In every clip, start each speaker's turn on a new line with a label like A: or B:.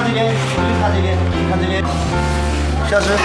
A: 这边，看这边，看这边，下次。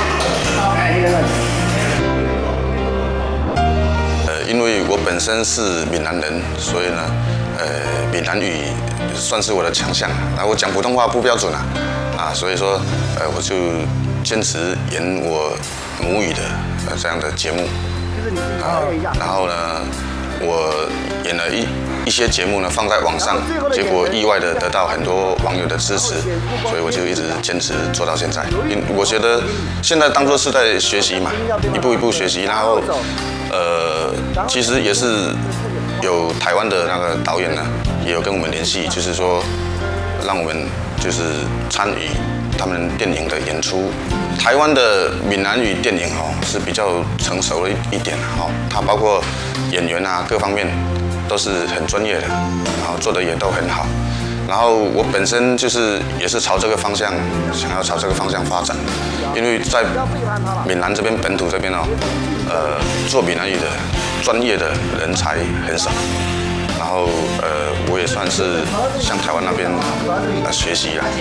B: 因为我本身是闽南人，所以呢，闽南语算是我的强项。然后我讲普通话不标准所以说，我就坚持演我母语的这样的节目。然后呢，我演了一些节目呢放在网上，结果意外的得到很多网友的支持，所以我就一直坚持做到现在。我觉得现在当作是在学习嘛，一步一步学习，然后其实也是有台湾的那个导演呢，也有跟我们联系，就是说让我们就是参与他们电影的演出。台湾的闽南语电影是比较成熟了一点它包括演员各方面都是很专业的，然后做的也都很好。然后我本身也是朝这个方向，想要朝这个方向发展，因为在闽南这边本土这边做闽南语的专业的人才很少。然后我也算是向台湾那边学习了。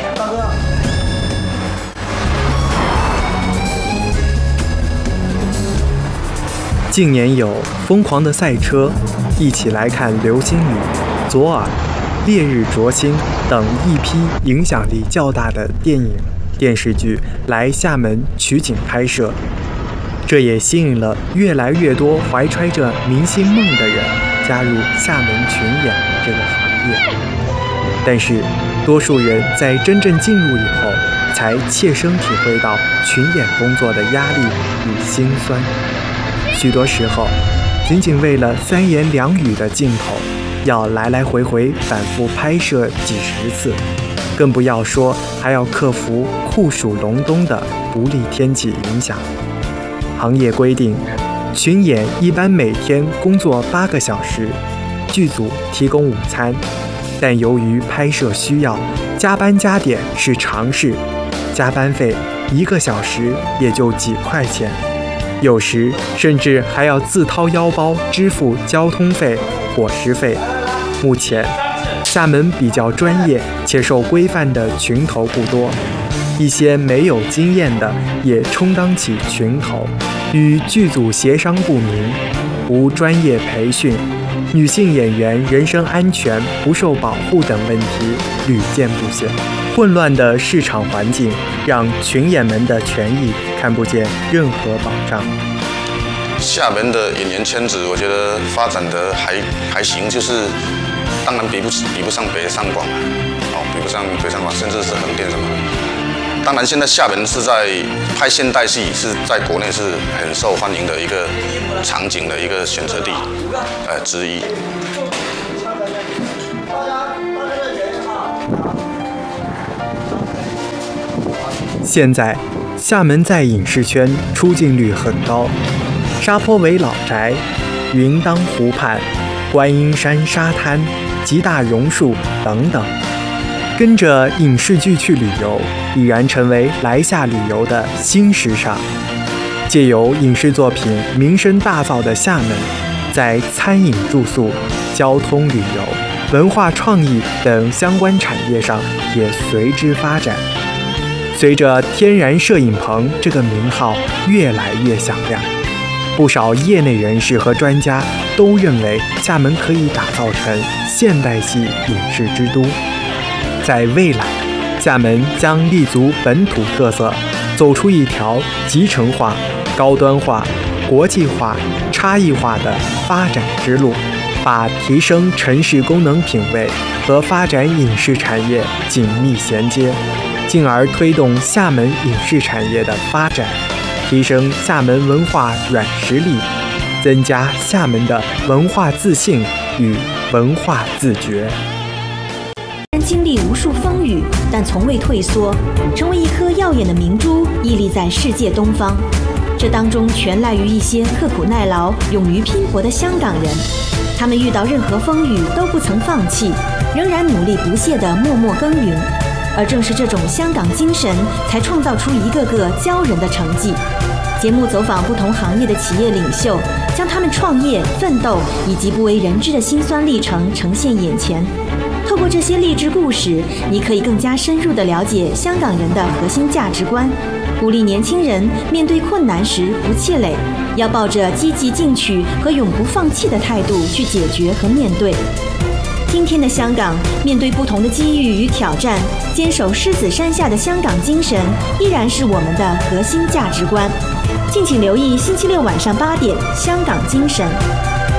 C: 近年有《疯狂的赛车》、一起来看流星雨、左耳、烈日灼心等一批影响力较大的电影、电视剧来厦门取景拍摄，这也吸引了越来越多怀揣着明星梦的人加入厦门群演这个行业。但是，多数人在真正进入以后，才切身体会到群演工作的压力与辛酸。许多时候，仅仅为了3言2语的镜头，要来来回回反复拍摄几十次，更不要说还要克服酷暑隆冬的不利天气影响。行业规定，群演一般每天工作8个小时，剧组提供午餐，但由于拍摄需要，加班加点是常事，加班费1个小时也就几块钱。有时甚至还要自掏腰包支付交通费、伙食费。目前，厦门比较专业且受规范的群头不多，一些没有经验的也充当起群头，与剧组协商不明，无专业培训，女性演员人身安全不受保护等问题屡见不鲜。混乱的市场环境让群演们的权益看不见任何保障。
B: 厦门的演员圈子，我觉得发展的还行，就是当然比不上北上广比不上北上广，甚至是横店什么的。当然，现在厦门是在拍现代戏，是在国内是很受欢迎的一个场景的一个选择地之一。
C: 现在，厦门在影视圈出镜率很高，沙坡尾老宅、云当湖畔、观音山沙滩、吉大榕树等等，跟着影视剧去旅游，已然成为来厦旅游的新时尚。借由影视作品名声大噪的厦门，在餐饮住宿、交通旅游、文化创意等相关产业上也随之发展。随着天然摄影棚这个名号越来越响亮，不少业内人士和专家都认为厦门可以打造成现代系影视之都。在未来，厦门将立足本土特色，走出一条集成化、高端化、国际化、差异化的发展之路，把提升城市功能品味和发展影视产业紧密衔接，进而推动厦门影视产业的发展，提升厦门文化软实力，增加厦门的文化自信与文化自觉。
D: 经历无数风雨，但从未退缩，成为一颗耀眼的明珠，屹立在世界东方。这当中全赖于一些刻苦耐劳、勇于拼搏的香港人，他们遇到任何风雨都不曾放弃，仍然努力不懈地默默耕耘。而正是这种香港精神，才创造出一个个骄人的成绩。节目走访不同行业的企业领袖，将他们创业、奋斗以及不为人知的辛酸历程呈现眼前。 透过这些励志故事，你可以更加深入地了解香港人的核心价值观，鼓励年轻人面对困难时不气馁，要抱着积极进取和永不放弃的态度去解决和面对。今天的香港，面对不同的机遇与挑战，坚守狮子山下的香港精神依然是我们的核心价值观。敬请留意星期六晚上8点《香港精神》。